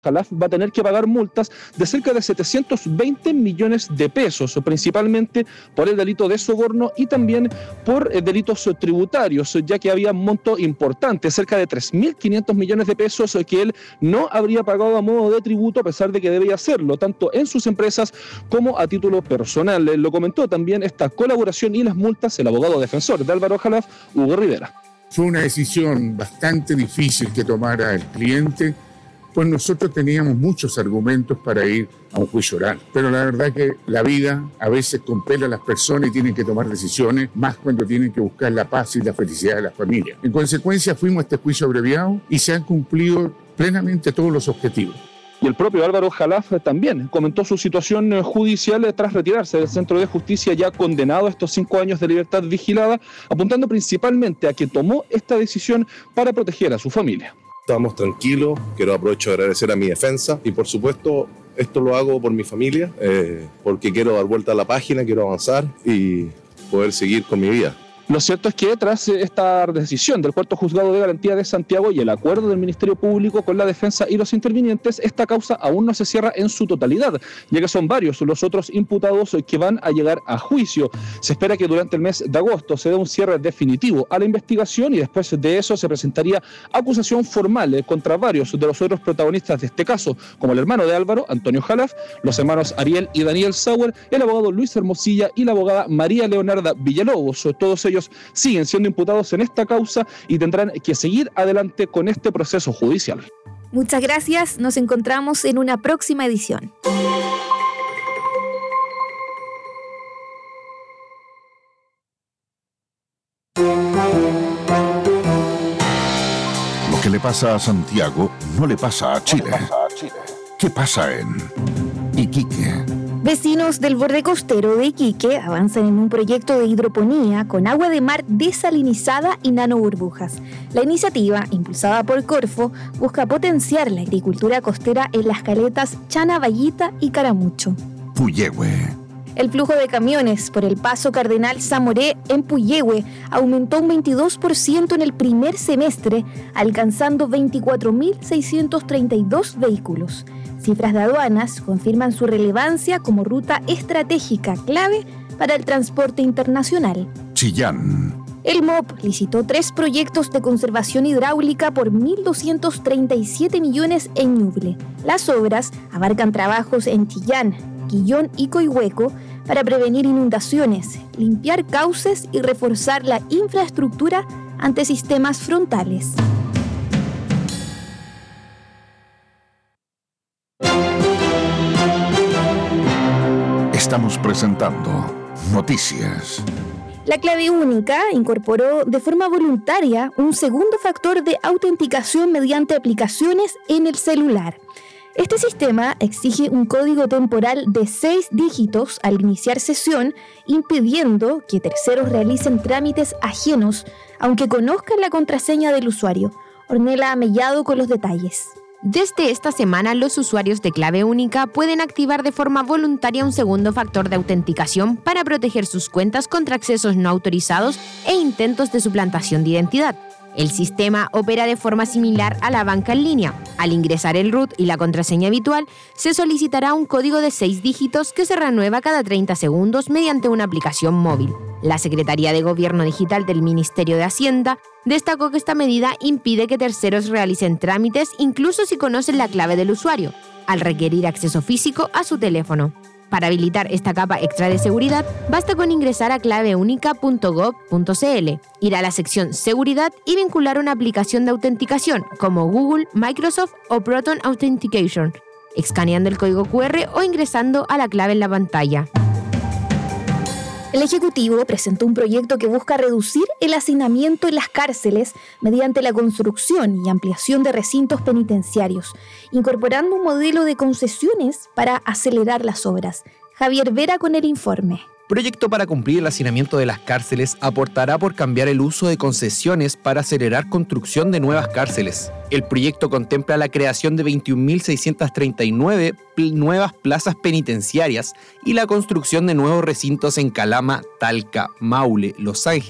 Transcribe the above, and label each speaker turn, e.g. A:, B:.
A: Jalaf va a tener que pagar multas de cerca de 720 millones de pesos, principalmente por el delito de soborno y también por delitos tributarios, ya que había un monto importante, cerca de 3.500 millones de pesos que él no habría pagado a modo de tributo, a pesar de que debía hacerlo, tanto en sus empresas como a título personal. Lo comentó también esta colaboración y las multas el abogado defensor de Álvaro Jalaf, Hugo Rivera.
B: Fue una decisión bastante difícil que tomara el cliente, pues nosotros teníamos muchos argumentos para ir a un juicio oral. Pero la verdad que la vida a veces compele a las personas y tienen que tomar decisiones, más cuando tienen que buscar la paz y la felicidad de las familias. En consecuencia, fuimos a este juicio abreviado y se han cumplido plenamente todos los objetivos.
A: Y el propio Álvaro Jalaf también comentó su situación judicial tras retirarse del centro de justicia, ya condenado a estos 5 años de libertad vigilada, apuntando principalmente a que tomó esta decisión para proteger a su familia.
C: Estamos tranquilos, quiero aprovechar de agradecer a mi defensa y por supuesto esto lo hago por mi familia, porque quiero dar vuelta a la página, quiero avanzar y poder seguir con mi vida.
A: Lo cierto es que tras esta decisión del Cuarto Juzgado de Garantía de Santiago y el acuerdo del Ministerio Público con la defensa y los intervinientes, esta causa aún no se cierra en su totalidad, ya que son varios los otros imputados que van a llegar a juicio. Se espera que durante el mes de agosto se dé un cierre definitivo a la investigación y después de eso se presentaría acusación formal contra varios de los otros protagonistas de este caso, como el hermano de Álvaro, Antonio Jalaf, los hermanos Ariel y Daniel Sauer, el abogado Luis Hermosilla y la abogada María Leonarda Villalobos. Todos ellos siguen siendo imputados en esta causa y tendrán que seguir adelante con este proceso judicial.
D: Muchas gracias, nos encontramos en una próxima edición.
E: Lo que le pasa a Santiago no le pasa a Chile. ¿Qué pasa en Iquique?
D: Vecinos del borde costero de Iquique avanzan en un proyecto de hidroponía con agua de mar desalinizada y nanoburbujas. La iniciativa, impulsada por Corfo, busca potenciar la agricultura costera en las caletas Chanavallita y Caramucho.
E: Puyehue.
D: El flujo de camiones por el paso Cardenal Zamoré en Puyehue aumentó un 22% en el primer semestre, alcanzando 24.632 vehículos. Cifras de aduanas confirman su relevancia como ruta estratégica clave para el transporte internacional.
E: Chillán.
D: El MOP licitó 3 proyectos de conservación hidráulica por 1.237 millones en Ñuble. Las obras abarcan trabajos en Chillán, Quillón y Coihueco para prevenir inundaciones, limpiar cauces y reforzar la infraestructura ante sistemas frontales.
E: Estamos presentando Noticias.
D: La clave única incorporó de forma voluntaria un segundo factor de autenticación mediante aplicaciones en el celular. Este sistema exige un código temporal de 6 dígitos al iniciar sesión, impidiendo que terceros realicen trámites ajenos, aunque conozcan la contraseña del usuario. Ornella Mellado con los detalles.
F: Desde esta semana, los usuarios de clave única pueden activar de forma voluntaria un segundo factor de autenticación para proteger sus cuentas contra accesos no autorizados e intentos de suplantación de identidad. El sistema opera de forma similar a la banca en línea. Al ingresar el root y la contraseña habitual, se solicitará un código de 6 dígitos que se renueva cada 30 segundos mediante una aplicación móvil. La Secretaría de Gobierno Digital del Ministerio de Hacienda destacó que esta medida impide que terceros realicen trámites incluso si conocen la clave del usuario, al requerir acceso físico a su teléfono. Para habilitar esta capa extra de seguridad, basta con ingresar a claveunica.gov.cl, ir a la sección Seguridad y vincular una aplicación de autenticación como Google, Microsoft o Proton Authentication, escaneando el código QR o ingresando a la clave en la pantalla.
D: El Ejecutivo presentó un proyecto que busca reducir el hacinamiento en las cárceles mediante la construcción y ampliación de recintos penitenciarios, incorporando un modelo de concesiones para acelerar las obras. Javier Vera con el informe.
G: Proyecto para cumplir el hacinamiento de las cárceles aportará por cambiar el uso de concesiones para acelerar construcción de nuevas cárceles. El proyecto contempla la creación de 21.639 nuevas plazas penitenciarias y la construcción de nuevos recintos en Calama, Talca, Maule, Los Ángeles,